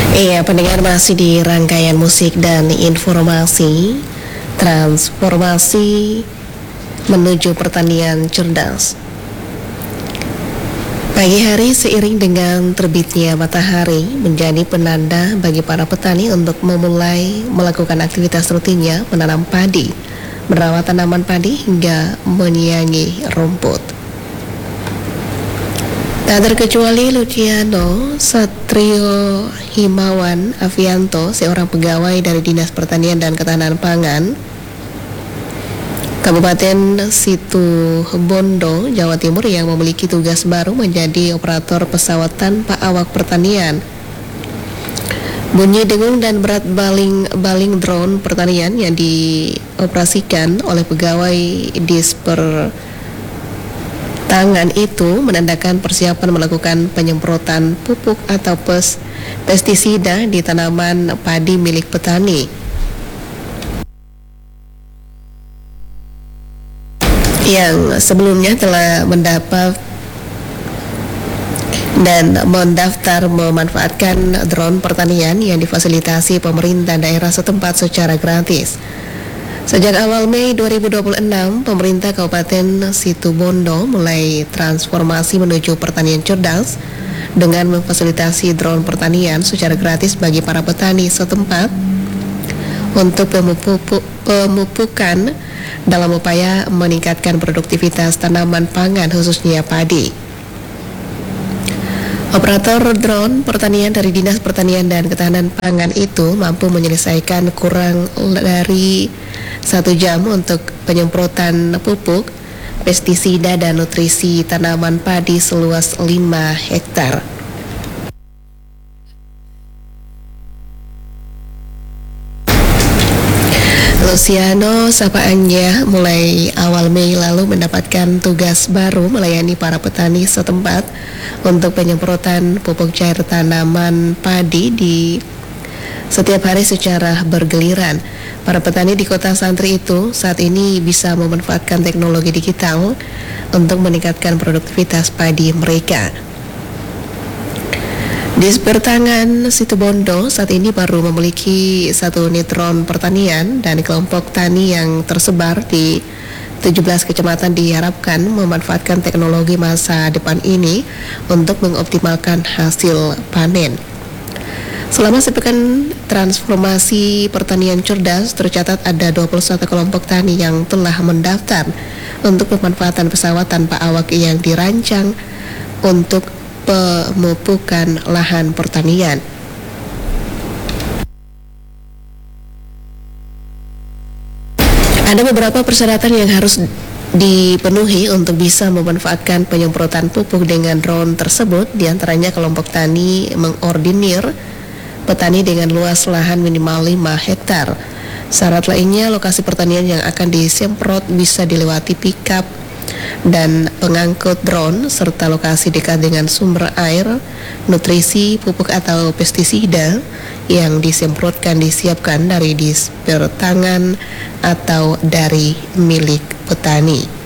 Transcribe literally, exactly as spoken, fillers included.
Iya, pendengar masih di rangkaian musik dan informasi transformasi menuju pertanian cerdas. Pagi hari seiring dengan terbitnya matahari menjadi penanda bagi para petani untuk memulai melakukan aktivitas rutinnya menanam padi, merawat tanaman padi hingga menyiangi rumput. Tak terkecuali Luciano Satrio Himawan Avianto, seorang pegawai dari Dinas Pertanian dan Ketahanan Pangan Kabupaten Situbondo, Jawa Timur, yang memiliki tugas baru menjadi operator pesawat tanpa awak pertanian. Bunyi dengung dan berat baling-baling drone pertanian yang dioperasikan oleh pegawai Disper tangan itu menandakan persiapan melakukan penyemprotan pupuk atau pes, pestisida di tanaman padi milik petani. Yang sebelumnya telah mendapat dan mendaftar memanfaatkan drone pertanian yang difasilitasi pemerintah daerah setempat secara gratis. Sejak awal Mei dua ribu dua puluh enam, pemerintah Kabupaten Situbondo mulai transformasi menuju pertanian cerdas dengan memfasilitasi drone pertanian secara gratis bagi para petani setempat untuk pemupuk, pemupukan dalam upaya meningkatkan produktivitas tanaman pangan khususnya padi. Operator drone pertanian dari Dinas Pertanian dan Ketahanan Pangan itu mampu menyelesaikan kurang dari satu jam untuk penyemprotan pupuk, pestisida dan nutrisi tanaman padi seluas lima hektar. Luciano sapaannya mulai awal Mei lalu mendapatkan tugas baru melayani para petani setempat untuk penyemprotan pupuk cair tanaman padi di setiap hari secara bergiliran. Para petani di kota santri itu saat ini bisa memanfaatkan teknologi digital untuk meningkatkan produktivitas padi mereka. Disper Tangan Situbondo saat ini baru memiliki satu unit drone pertanian dan kelompok tani yang tersebar di tujuh belas kecamatan diharapkan memanfaatkan teknologi masa depan ini untuk mengoptimalkan hasil panen. Selama sepekan transformasi pertanian cerdas, tercatat ada dua puluh satu kelompok tani yang telah mendaftar untuk pemanfaatan pesawat tanpa awak yang dirancang untuk pemupukan lahan pertanian. Ada beberapa persyaratan yang harus dipenuhi untuk bisa memanfaatkan penyemprotan pupuk dengan drone tersebut. Di antaranya kelompok tani mengordinir petani dengan luas lahan minimal lima hektar. Syarat lainnya, lokasi pertanian yang akan disemprot bisa dilewati pickup dan pengangkut drone, serta lokasi dekat dengan sumber air, nutrisi, pupuk atau pestisida yang disemprotkan disiapkan dari disper tangan atau dari milik petani.